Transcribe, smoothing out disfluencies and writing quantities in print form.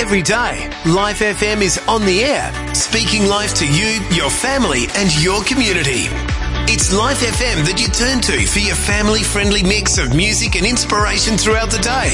Every day, Life FM is on the air, speaking life to you, your family and your community. It's Life FM that you turn to for your family-friendly mix of music and inspiration throughout the day.